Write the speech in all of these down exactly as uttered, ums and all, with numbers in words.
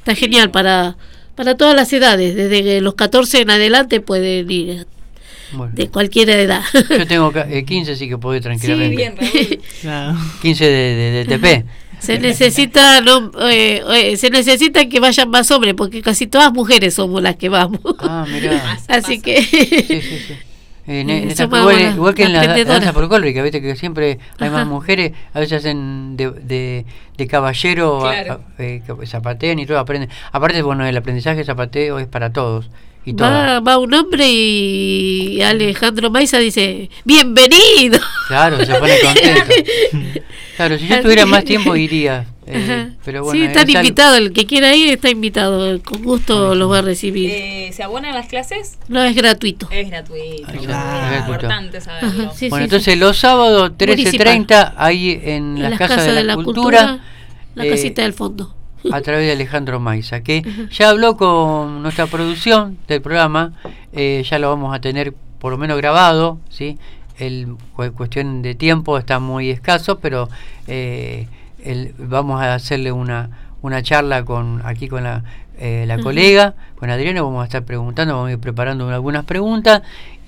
está genial para para todas las edades, desde los catorce en adelante pueden ir, bueno, de cualquier edad. Yo tengo quince, así que puedo ir tranquilamente. Sí, bien, Raúl. Claro. quince de, de, de T P. Se necesita no, eh, eh, se necesita que vayan más hombres, porque casi todas mujeres somos las que vamos. Ah, mirá. Así que sí, sí, sí. En, en esta, igual, la, igual que en la danza folclórica, viste que siempre hay Ajá. más mujeres, a veces hacen de, de, de caballero, claro. a, a, eh, zapatean y todo, aprenden. Aparte, bueno, el aprendizaje de zapateo es para todos. Y va, va un hombre y Alejandro Maiza dice, ¡bienvenido! Claro, se pone contento. Claro, si yo tuviera más tiempo iría. Eh, pero bueno, sí, están invitados, el que quiera ir está invitado, con gusto sí. los va a recibir. Eh, ¿Se abonan las clases? No, es gratuito. Es gratuito, Ay, claro. Es importante saberlo. Ajá, sí, bueno, sí, entonces sí. los sábados trece treinta ahí en, en las casas casa de, de la, la Cultura, cultura la eh, casita del fondo. A través de Alejandro Maiza, que uh-huh. ya habló con nuestra producción del programa, eh, ya lo vamos a tener por lo menos grabado, ¿sí? El cuestión de tiempo está muy escaso, pero eh, el, vamos a hacerle una una charla con aquí con la eh, la uh-huh. colega, con Adriana, vamos a estar preguntando, vamos a ir preparando algunas preguntas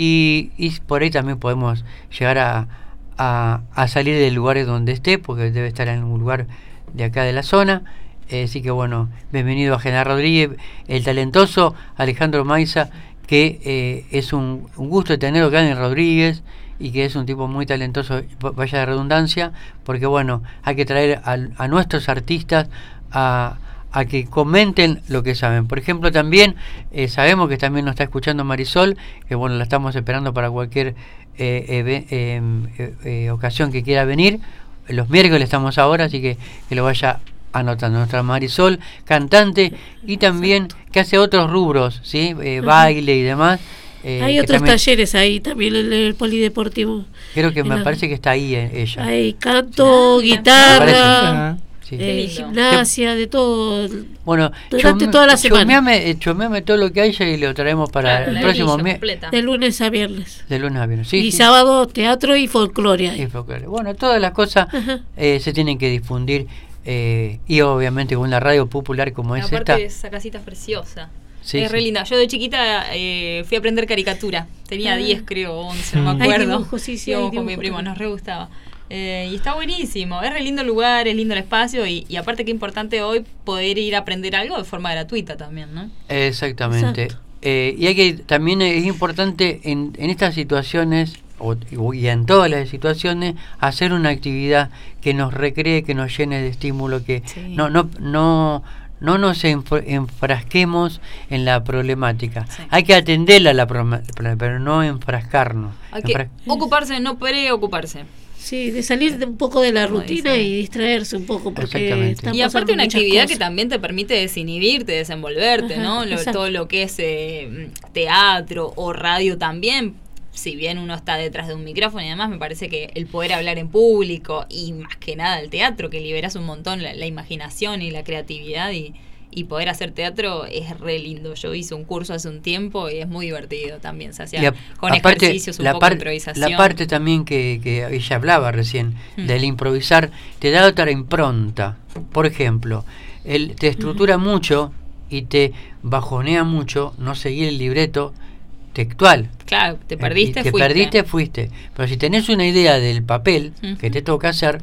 y, y por ahí también podemos llegar a, a, a salir del lugar donde esté, porque debe estar en un lugar de acá de la zona. Eh, así que bueno, bienvenido a Genaro Rodríguez, el talentoso Alejandro Maiza, que eh, es un, un gusto tenerlo acá en Rodríguez y que es un tipo muy talentoso, vaya de redundancia, porque bueno, hay que traer a, a nuestros artistas a, a que comenten lo que saben. Por ejemplo, también eh, sabemos que también nos está escuchando Marisol, que bueno, la estamos esperando para cualquier eh, eh, eh, eh, eh, ocasión que quiera venir. Los miércoles estamos ahora, así que que lo vaya anotando. Nuestra Marisol, cantante y también Exacto. que hace otros rubros, ¿sí? Eh, baile y demás. Eh, Hay otros también, talleres ahí también en el polideportivo. Creo que me la, parece que está ahí ella. Hay canto, sí. guitarra, sí. eh, gimnasia, de todo. Bueno, durante chome, toda la semana. Chomeame, chomeame todo lo que haya y lo traemos para claro, el próximo mes. De lunes a viernes. De lunes a viernes, sí. Y sí. sábado teatro y folclore. Y folclore. Bueno, todas las cosas eh, se tienen que difundir. Eh, y obviamente con una radio popular como es aparte esta. Aparte esa casita es preciosa. Sí, es sí. re linda. Yo de chiquita eh, fui a aprender caricatura. Tenía diez, creo, once, no me acuerdo. Hay dibujo, sí, sí, Yo hay con dibujo, mi primo, también. nos re gustaba. Eh, y está buenísimo. Es re lindo el lugar, es lindo el espacio. Y, y aparte que importante hoy poder ir a aprender algo de forma gratuita también, ¿no? Exactamente. Eh, y hay que también es importante en, en estas situaciones o, y en todas las situaciones hacer una actividad que nos recree, que nos llene de estímulo, que sí. no no no no nos enfrasquemos en la problemática. Sí. Hay que atenderla a la problemática, pero no enfrascarnos. Hay que Enfras- ocuparse, no preocuparse. Sí, de salir de un poco de la rutina y distraerse un poco, porque y aparte una actividad cosas. que también te permite desinhibirte, desenvolverte, Ajá, ¿no? Lo, todo lo que es eh, teatro o radio también. Si bien uno está detrás de un micrófono y demás, me parece que el poder hablar en público y más que nada el teatro, que liberas un montón la, la imaginación y la creatividad y, y poder hacer teatro es re lindo. Yo hice un curso hace un tiempo y es muy divertido también. Se hacía a, con aparte, ejercicios, un la poco par, de improvisación. La parte también que, que ella hablaba recién, mm. del improvisar, te da otra impronta. Por ejemplo, él te estructura mm. mucho y te bajonea mucho no seguir el libreto textual. Claro, te perdiste, eh, te fuiste. perdiste, fuiste. Pero si tenés una idea del papel uh-huh. que te toca hacer,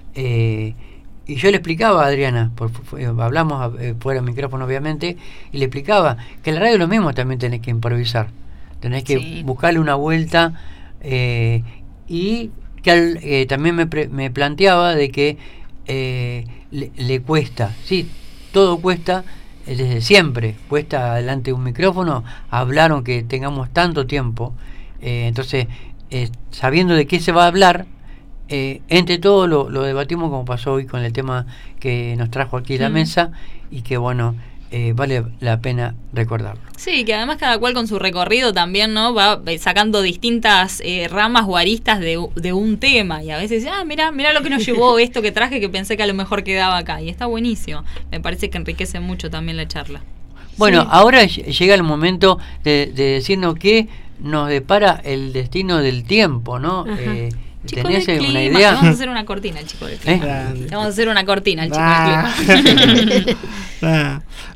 eh, y yo le explicaba a Adriana, por, por, hablamos eh, fuera del micrófono obviamente, y le explicaba que en la radio es lo mismo, también tenés que improvisar, tenés que sí. buscarle una vuelta, eh, y que al, eh, también me, pre, me planteaba de que eh, le, le cuesta, sí, todo cuesta. Desde siempre cuesta delante de un micrófono hablar aunque tengamos tanto tiempo, eh, entonces eh, sabiendo de qué se va a hablar, eh, entre todo lo, lo debatimos como pasó hoy con el tema que nos trajo aquí a la mm. mesa y que bueno, eh, vale la pena recordarlo. Sí, que además cada cual con su recorrido también, ¿no? Va sacando distintas eh, ramas o aristas de, de un tema y a veces, ah, mira, mira lo que nos llevó esto que traje que pensé que a lo mejor quedaba acá y está buenísimo. Me parece que enriquece mucho también la charla. Bueno, sí. ahora llega el momento de, de decirnos qué nos depara el destino del tiempo, ¿no? Eh, ¿Tenés una idea? Vamos a hacer una cortina al chico del clima. ¿Eh? Vamos a hacer una cortina al chico del clima.